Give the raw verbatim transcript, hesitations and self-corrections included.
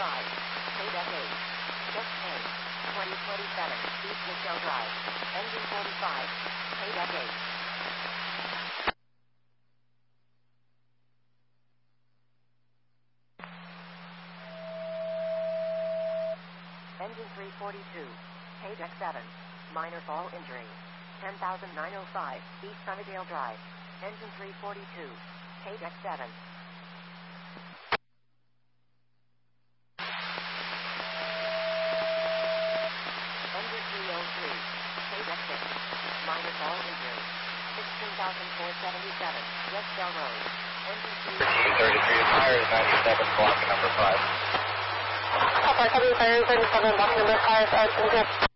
five, K deck eight, Deck ten, twenty twenty-seven, East Michelle Drive, engine forty-five, K deck eight. Engine three forty-two, K deck seven, minor fall injury, ten thousand nine hundred five, East Sunnydale Drive, engine three forty-two, K deck seven. Engine three oh three, K deck six, minor fall injury, sixteen thousand four hundred seventy-seven, West Bell Road, engine three thirty-three tires, ninety-seven, block number five. Upper W thirty-seven, block number five, uh,